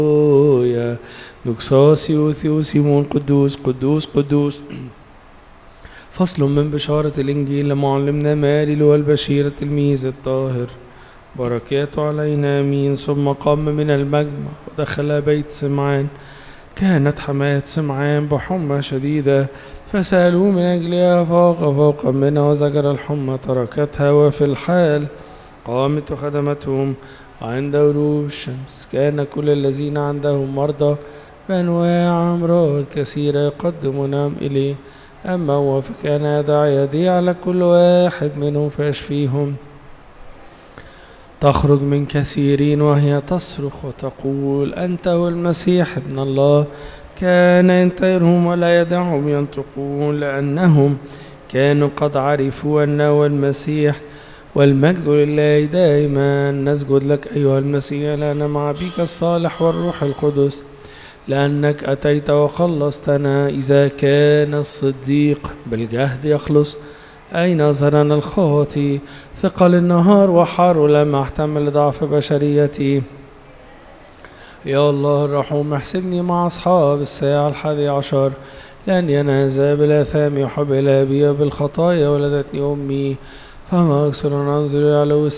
يا نكساسيو ثيوسيمون قدوس قدوس قدوس. فصل من بشارة الإنجيل لمعلمنا ماري والبشير التلميذ الطاهر بركاته علينا آمين. ثم قام من المجمع ودخل بيت سمعان. كانت حماة سمعان بحمى شديدة فسألوه من أجلها فوق منها وزجر الحمى تركتها. وفي الحال قامت وخدمتهم. وعند غروب الشمس كان كل الذين عندهم مرضى بأنواع أمراض كثيرة يقدمونهم إليه. أما هو فكان يضع يديه على كل واحد منهم فيشفيهم. تخرج من كثيرين وهي تصرخ وتقول أنت هو المسيح ابن الله. كان ينتهرهم ولا يدعهم ينطقون لأنهم كانوا قد عرفوا أنه المسيح. والمجد لله دائما. نسجد لك أيها المسيح لأن مع بك الصالح والروح القدس لأنك أتيت وخلصتنا. إذا كان الصديق بالجهد يخلص أين ظهرنا الخاطي؟ ثقل النهار وحار لما احتمل ضعف بشريتي. يا الله الرحوم احسبني مع أصحاب الساعة 11 لأني أنا ذا بالآثام يحب إلى أبي بالخطايا ولدتني أمي. فما أكثر أن أنظر على